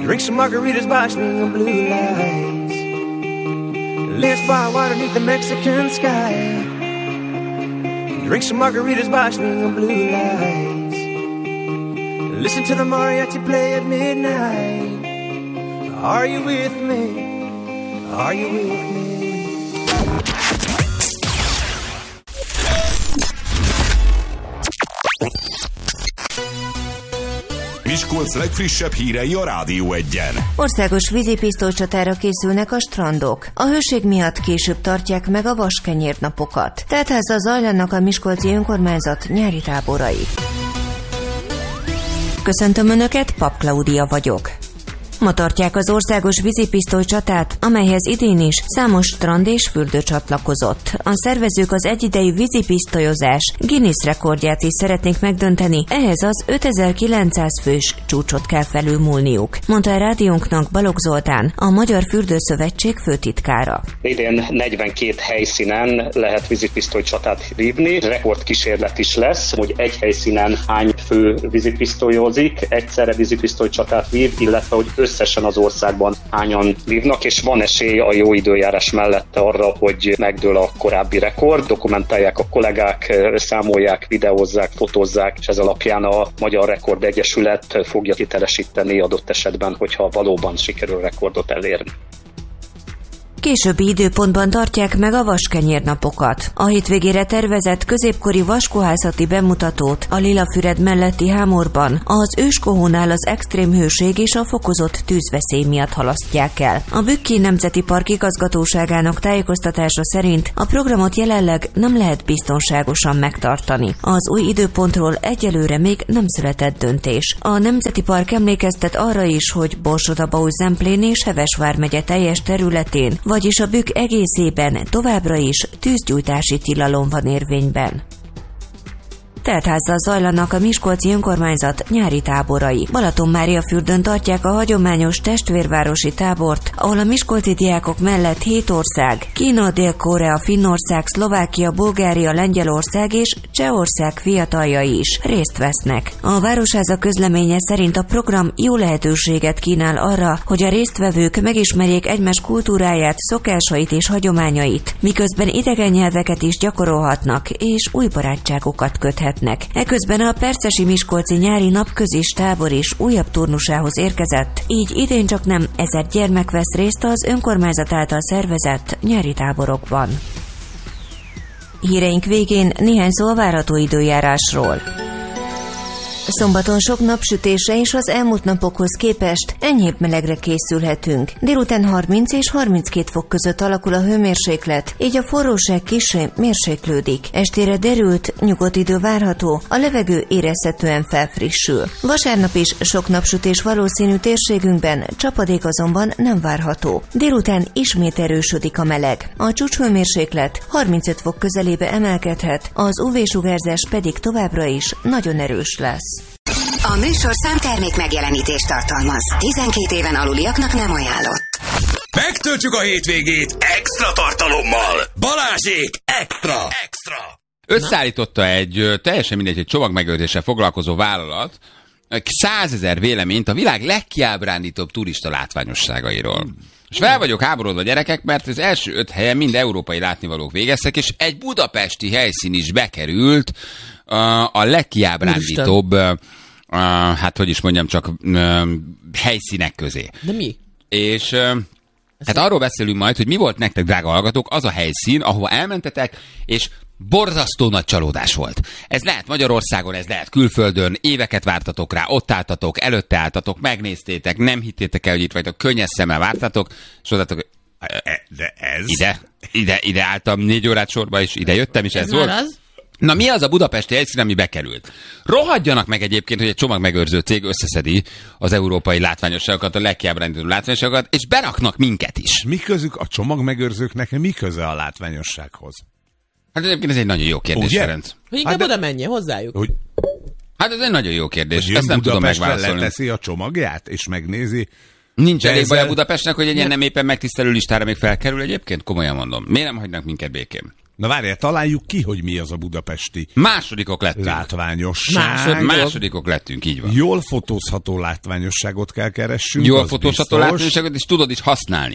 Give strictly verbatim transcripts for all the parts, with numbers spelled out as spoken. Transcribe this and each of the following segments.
Drink some margaritas by swinging blue lights. Live by water beneath the Mexican sky. Drink some margaritas by swinging blue lights. Listen to the mariachi play at midnight. Are you with me? Are you with me? Miskolc legfrissebb hírei a Rádió Egyen. Országos vízipisztolycsatára készülnek a strandok. A hőség miatt később tartják meg a vaskenyérnapokat. Teltházal zajlanak a miskolci önkormányzat nyári táborai. Köszöntöm Önöket, Pap Klaudia vagyok. Ma tartják az országos vízipisztolycsatát, amelyhez idén is számos strand és fürdő csatlakozott. A szervezők az egyidejű vízipisztolyozás Guinness rekordját is szeretnék megdönteni, ehhez az ötezer-kilencszáz fős csúcsot kell felülmúlniuk, mondta a rádiónknak Balogh Zoltán, a Magyar Fürdőszövetség főtitkára. Idén negyvenkét helyszínen lehet vízipisztolycsatát vívni, rekordkísérlet is lesz, hogy egy helyszínen hány fő vízipisztolyozik, egyszerre vízipisztolycsatát vív, illetve hogy összesen az országban hányan vívnak, és van esély a jó időjárás mellett arra, hogy megdől a korábbi rekord. Dokumentálják a kollégák, számolják, videózzák, fotózzák, és ez alapján a Magyar Rekord Egyesület fogja hitelesíteni adott esetben, hogyha valóban sikerül rekordot elérni. Későbbi időpontban tartják meg a vaskenyérnapokat. A hétvégére tervezett középkori vaskohászati bemutatót a Lilafüred melletti Hámorban az őskohónál az extrém hőség és a fokozott tűzveszély miatt halasztják el. A Bükki Nemzeti Park igazgatóságának tájékoztatása szerint a programot jelenleg nem lehet biztonságosan megtartani. Az új időpontról egyelőre még nem született döntés. A Nemzeti Park emlékeztet arra is, hogy Borsod-Abaúj-Zemplén és Heves vármegye teljes területén, vagyis a Bükk egészében továbbra is tűzgyújtási tilalom van érvényben. Teltházzal zajlanak a miskolci önkormányzat nyári táborai. Balatonmáriafürdőn tartják a hagyományos testvérvárosi tábort, ahol a miskolci diákok mellett hét ország, Kína, Dél-Korea, Finnország, Szlovákia, Bulgária, Lengyelország és Csehország fiataljai is részt vesznek. A Városháza közleménye szerint a program jó lehetőséget kínál arra, hogy a résztvevők megismerjék egymás kultúráját, szokásait és hagyományait, miközben idegen nyelveket is gyakorolhatnak és új barátságokat köthetnek. Eközben a percesi miskolci nyári napközis tábor is újabb turnusához érkezett, így idén csak nem ezer gyermek vesz részt az önkormányzat által szervezett nyári táborokban. Híreink végén néhány szó a várható időjárásról. Szombaton sok napsütésre és az elmúlt napokhoz képest enyhébb melegre készülhetünk. Délután harminc és harminckét fok között alakul a hőmérséklet, így a forróság kissé mérséklődik. Estére derült, nyugodt idő várható, a levegő érezhetően felfrissül. Vasárnap is sok napsütés valószínű térségünkben, csapadék azonban nem várható. Délután ismét erősödik a meleg. A csúcshőmérséklet harmincöt fok közelébe emelkedhet, az ú vé-sugárzás pedig továbbra is nagyon erős lesz. A műsorszám termék megjelenítést tartalmaz. tizenkét éven aluliaknak nem ajánlott. Megtöltjük a hétvégét extra tartalommal. Balázsék extra! Extra! Összeállította egy teljesen mindegy, egy csomagmegőrzéssel foglalkozó vállalat százezer véleményt a világ legkiábrándítóbb turista látványosságairól. És fel vagyok háborodva, gyerekek, mert az első öt helyen mind európai látnivalók végeztek, és egy budapesti helyszín is bekerült a, a legkiábrándítóbb, a, hát hogy is mondjam, csak a, helyszínek közé. De mi? És hát arról beszélünk majd, hogy mi volt nektek, drága hallgatók, az a helyszín, ahova elmentetek, és borzasztó nagy csalódás volt. Ez lehet Magyarországon, ez lehet külföldön, éveket vártatok rá, ott álltatok, előtte álltatok, megnéztétek, nem hittétek el, hogy itt vagytok, könnyes szemmel vártatok, és odatok, de ez? Ide, ide, ide álltam négy órát sorba, és ide jöttem, és ez, ez volt. Az? Na mi az a budapesti helyszín, ami bekerült? Rohadjanak meg egyébként, hogy egy csomagmegőrző cég összeszedi az európai látványosságokat, a legkiábrándítóbb látványosságokat, és beraknak minket is. Mi közük a csomagmegőrzőknek, mi köze a látványossághoz? Hát egyébként ez egy nagyon jó kérdés, ugye? Ferenc. Hogy inkább hát de... oda menjen hozzájuk. Hogy... Hát ez egy nagyon jó kérdés. Ezt nem tudom megválaszolni. Leteszi a csomagját, és megnézi. Nincs elég ezzel... baj a Budapestnek, hogy egy ilyen nem éppen megtisztelő listára még felkerül egyébként? Komolyan mondom. Miért nem hagynak minket békén? Na várjál, találjuk ki, hogy mi az a budapesti Másodikok lettünk. látványosság. Másodikok. Másodikok lettünk, így van. Jól fotózható látványosságot kell keressünk. Jól az fotózható biztos. látványosságot, és tudod is használni.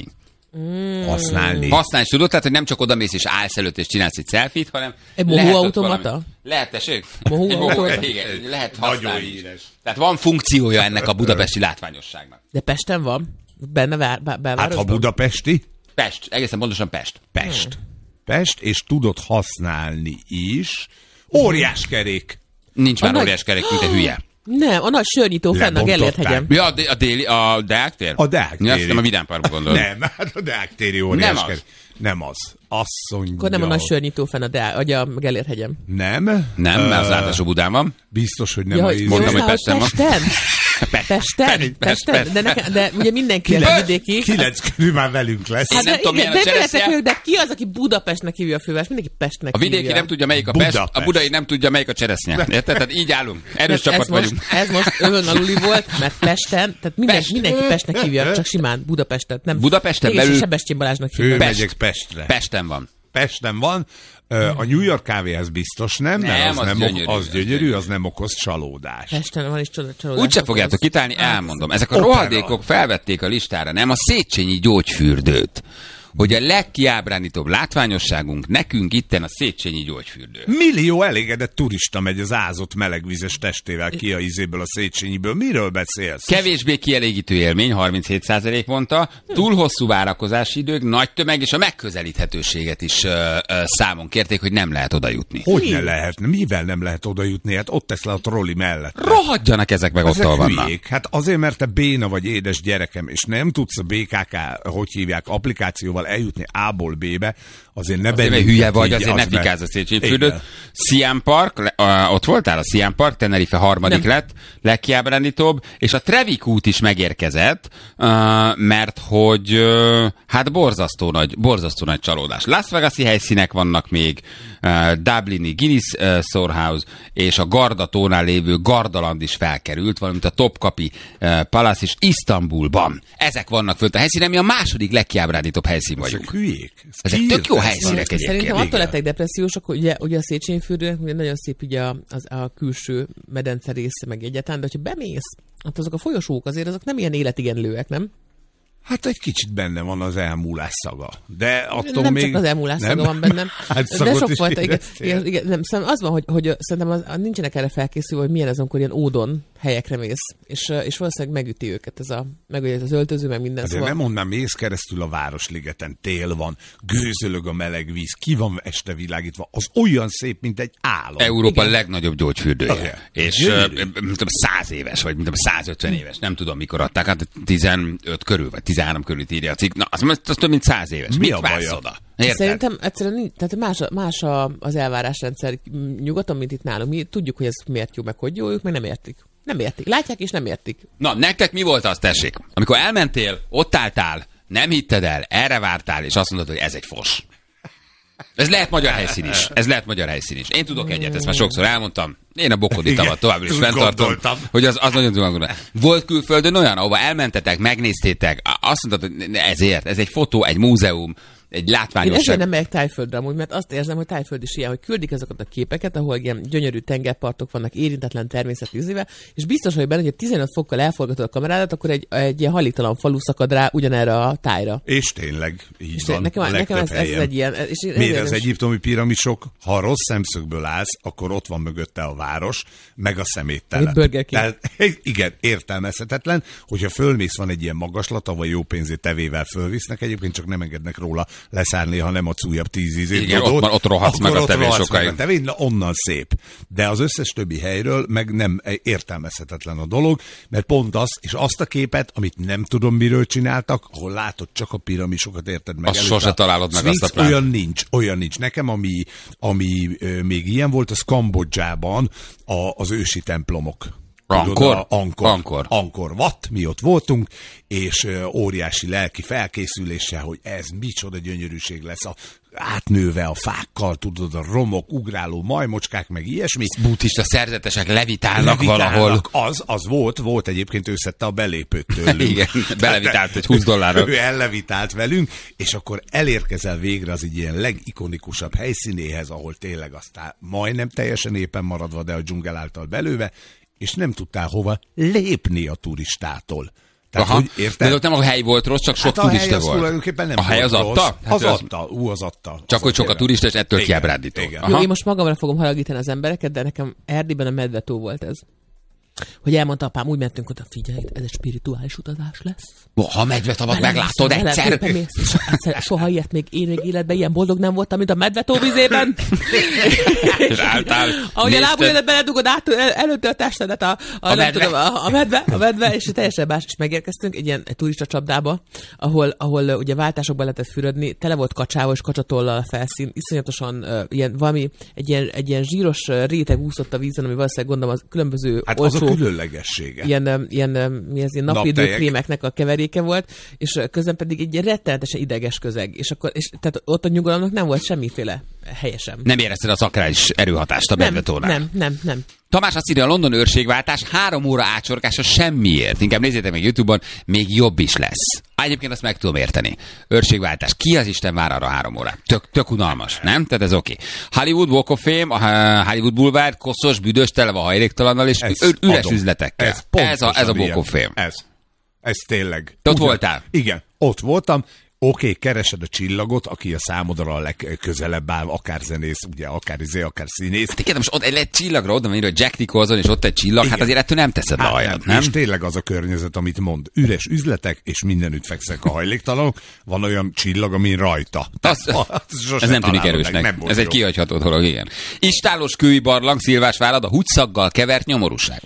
Használni. Használni is tudod, tehát hogy nem csak odamész és állsz előtt és csinálsz egy selfie-t, hanem Egy mohó lehet ott automata? valami- Lehet, tessék? Mohó Egy automata? igen, lehet Nagyon használni is. híres. Tehát van funkciója ennek a budapesti látványosságnak. De Pesten van? Benne vár, bá, Hát belvárosban? ha budapesti, Pest, egészen pontosan Pest. Pest. Pest, és tudod használni is. Óriás kerék. Nincs már A nagy- óriás kerek, mint a hülye. Nem, a nagy sörnyitó fenn a Lebontották. Gellért hegyen. Ja, a, dé- a déli, a Deák tér? A Deák Ja, azt téri. nem a Vidám Parkba gondolod. Nem, hát a Deák téri óriás Nem az. kerék. Nem az. Azt mondja. Akkor nem a nagy sörnyitó fenn a, de, a, a Gellért hegyen. Nem. Nem, Ö, mert az ráadásul Budán van. Biztos, hogy nem Ja, a hogy íz- mondom, hogy Pesten? Pesten van. Pesten? Pest. Pesten? Pest, Pesten? De, Pest. nekem, de ugye mindenki a Kilenc- vidéki. Kilenc körül már velünk lesz. Én Hát nem de, tudom, igen, milyen a de véletlen cseresznye. vagyok, de ki az, aki Budapestnek hívja a főváros? Mindenki Pestnek A vidéki hívja. nem tudja, melyik a Pest, a Budapest. budai nem tudja, melyik a cseresznye. Érted? Tehát így állunk. Erős Tehát csapat ez vagyunk. most, ez most övön aluli volt, mert Pesten, tehát minden, Pest. mindenki Pestnek hívja, csak simán Budapestet. Nem, Budapesten Mégis belül- Sebestyén Balázsnak hívja. Főmegyek Pestre. Pesten van. Pesten van. Ö, A New York kávéhez biztos nem, mert Nem, az, az nem gyönyörű, ok- az az gyönyörű, gyönyörű. az nem okoz csalódást. Pesten van is csoda- csalódás. Úgyse fogjátok kitálni, elmondom. Ezek a Opera. rohadékok felvették a listára, nem a Széchenyi gyógyfürdőt. Hogy a legkiábrándítóbb látványosságunk nekünk itten a Széchenyi gyógyfürdő. Millió elégedett turista megy az ázott melegvizes testével ki a izéből, a Széchenyiből. Miről beszélsz? Kevésbé kielégítő élmény, harminchét százalék mondta, túl hosszú várakozási idők, nagy tömeg és a megközelíthetőséget is ö, ö, számon kérték, hogy nem lehet oda jutni. Hogy ne lehetne? Mivel nem lehet oda jutni? Hát ott tesz le a trolli mellett. Rohadjanak ezek meg, ott Ezek ahol vannak. hülyék. Hát azért, mert te béna vagy édes gyerekem, és nem tudsz a bé ká ká, hogy hívják, applikációval eljutni A-ból B-be, azért ne Azért, mert bennünket hülye vagy, így, azért ne az meg- fikázz a Széchenyi fürdőt. Igen. Siam Park, le- a, ott voltál a Siam Park, Tenerife harmadik Nem. lett, legkiábrándítóbb, és a Trevik út is megérkezett, uh, mert hogy uh, hát borzasztó nagy, borzasztó nagy csalódás. Las Vegas-i helyszínek vannak még, uh, Dublini Guinness uh, Storehouse, és a Gardatónál lévő Gardaland is felkerült, valamint a Topkapi uh, Palace is Isztambulban. Ezek vannak fönt a helyszínen, mi a második legkiábrándítóbb helyszín vagyunk. Ezek hülyék. Ez Ezek ki tök jó írta ezt? helyszínek egyébként. Szerintem attól igen. lettek depressziósak, hogy ugye, ugye a Széchenyi fürdőnek ugye nagyon szép ugye a, az, a külső medence része meg egyáltalán, de hogyha bemész, hát azok a folyosók azért azok nem ilyen életigenlőek, nem? Hát egy kicsit benne van az elmúlás szaga. De attól nem még... csak az elmúlás nem? szaga van bennem. Hát de szagot sok is fajta, igen, éreztél. igen, igen, nem, szerintem az van, hogy, hogy szerintem az, nincsenek erre felkészülve, hogy milyen az, amikor ilyen ódon helyekre mész, és, és valószínűleg megüti őket ez, a, meg ugye ez az öltöző, meg minden. Azért nem mondanám, mész keresztül a Városligeten, tél van, gőzölög a meleg víz, ki van este világítva, az olyan szép, mint egy álom. Európa legnagyobb gyógyfürdője. Igen. És Gyönyörű. uh, mint tudom, száz éves, vagy mint tudom, százötven éves. Nem tudom, mikor adták, hát tizenöt körül, vagy tizenhárom körül itt írja a cikk. Na, az, az több mint száz éves. Mi Mit a vársz baja? oda? Érted? Szerintem egyszerűen nincs, tehát más, a- más a, az elvárásrendszer nyugaton, mint itt nálunk. Mi tudjuk, hogy ez miért jó, meg hogy jó, ők meg nem értik. Nem értik. Látják és nem értik. Na, nektek mi volt az, tessék? Amikor elmentél, ott álltál, nem hitted el, erre vártál, és azt mondod, hogy ez egy fos. Ez lehet magyar helyszín is. Ez lehet magyar helyszín is. Én tudok egyet, ezt már sokszor elmondtam. Én a bokoditavat továbbra is Úgy fenntartom, gondoltam. hogy az, az nagyon tudom gondolni. Volt külföldön olyan, ahova elmentetek, megnéztétek, azt mondtad, hogy ne- ezért, ez egy fotó, egy múzeum, egy Én ezért látványosság. nem megyek Tájföldre amúgy, mert azt érzem, hogy Tájföld is ilyen, hogy küldik azokat a képeket, ahol ilyen gyönyörű tengerpartok vannak érintetlen természeti ízével, és biztos vagy benne, hogy ha tizenöt fokkal elforgatod a kamerádat, akkor egy, egy ilyen hajléktalan falu szakad rá ugyanerre a tájra. És tényleg így És van. nekem, a nekem ez, legtöbb ez helyen. egy ilyen... És Miért ezért az is- egyiptomi piramisok, ha rossz szemszögből állsz, akkor ott van mögötte a város, meg a szeméttelep. Egy Burger King. Tehát, igen, értelmezhetetlen, hogyha fölmész, van egy ilyen magaslata, vagy jó pénzét tevével fölvisznek, egyébként csak nem engednek róla leszállni, ha nem adsz újabb tíz ízét. Igen, dodót, ott van- ott rohadsz meg akkor a ott tevén rohadsz sokáig. meg a tevén, na onnan szép. De az összes többi helyről meg nem értelmezhetetlen a dolog, mert pont az, és azt a képet, amit nem tudom miről csináltak, ahol látod csak a piramisokat, érted meg. Azt előtte sose a találod meg, Sphinx, azt a plán. olyan nincs, olyan nincs. Nekem, ami, ami ö, még ilyen volt, az Kambodzsában a, az ősi templomok. Ankor? Ankor. Ankor. Ankor Watt, mi ott voltunk, és ö, óriási lelki felkészüléssel, hogy ez micsoda gyönyörűség lesz, a, átnőve a fákkal, tudod, a romok, ugráló majmocskák, meg ilyesmi. Buddhista szerzetesek levitálnak, Levitálnak, valahol. Az, az volt, volt egyébként, ő szedte a belépőt tőlünk. Igen, belevitált egy húsz dollárra. Ő ellevitált velünk, és akkor elérkezel végre az így ilyen legikonikusabb helyszínéhez, ahol tényleg aztán majdnem teljesen éppen maradva, de a dzsungel által belőve, és nem tudtál hova lépni a turistától. Tehát, Aha, hogy érted? de ott nem a hely volt rossz, csak sok Hát a hely turista az volt. tulajdonképpen nem A hely volt az rossz. adta? Hát Az az- adta, ú, az adta. Csak hogy sok a turista, és ettől Igen, kiábrándító. igen. Aha. Jó, én most magamra fogom haragítani az embereket, de nekem Erdélyben a Medvetó volt ez. Hogy elmondta apám, úgy mentünk oda, figyelj, ez egy spirituális utazás lesz. Ha medvetavat meglátod Vele- egyszer. vele mész, és egyszer. Soha ilyet még én még életben ilyen boldog nem voltam, mint a Medvetó vizében. És álltál, Ahogy a nézted. lábujjadat beledugod át, el, előtte a testedet a, a, A nem medve. Tudom, a, a medve, a medve, és teljesen más, és megérkeztünk egy ilyen egy turista csapdába, ahol, ahol uh, ugye váltásokba lehetett fürödni, tele volt kacsával és kacsatollal a felszín, iszonyatosan uh, ilyen valami, egy ilyen, egy ilyen zsíros uh, réteg úszott a vízen, ami valószínűleg gondolom az különböző Hát az a olcsó, különlegessége. ilyen, um, ilyen, um, mi ez, ilyen napvédő Naptejek. krémeknek a keveréke volt, és uh, közben pedig egy rettenetesen ideges közeg, és akkor, és, tehát ott a nyugalomnak nem volt semmiféle helyesem. Nem érezted a szakrális erőhatást a nem, medvetónál. nem, nem, nem. Tamás azt írja, a London őrségváltás három óra átsorgása semmiért. Inkább nézzétek meg YouTube-on, még jobb is lesz. Egyébként azt meg tudom érteni. Őrségváltás. Ki az Isten vár arra három órát? Tök, tök unalmas, nem? Tehát ez oké. Okay. Hollywood Walk of Fame, a Hollywood Boulevard, koszos, büdös, telve hajléktalannal és Ez ü- üres adom. üzletekkel. Ez, ez, a, ez a Walk ilyen. of Fame. Ez. Ez tényleg. Te ott Ugyan- voltál? Igen, ott voltam. Oké, okay, keresed a csillagot, aki a számodra a legközelebb áll, akár zenész, ugye, akár izé, akár színész. Hát igen, most ott egy csillagra oda van írva, hogy Jack Nicholson, és ott egy csillag, Igen. hát azért ettől nem teszed le a Hát hajat, nem. nem? És tényleg az a környezet, amit mond. Üres üzletek, és mindenütt fekszek a hajléktalanok. Van olyan csillag, amin rajta. Az, Sose ez nem tűnik találod erősnek. meg, nem volt Ez egy jó. kihagyható dolog, igen. Istálos kői barlang, Szilvásvárad, a húgyszaggal kevert nyomorúság.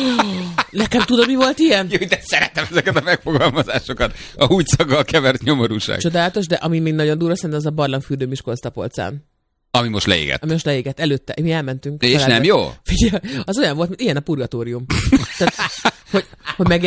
Nekem tudod, mi volt ilyen? Jó, de szeretem ezeket a megfogalmazásokat. A húgyszaggal kevert nyomorúság. Csodálatos, de ami még nagyon durva, szerintem az a barlangfürdő Miskolc-Tapolcán. Ami most leégett. Ami most leégett. Előtte. Mi elmentünk. És családba. nem jó? Figyelj, az olyan volt, mint ilyen a purgatórium. Tehát, hogy, hogy meg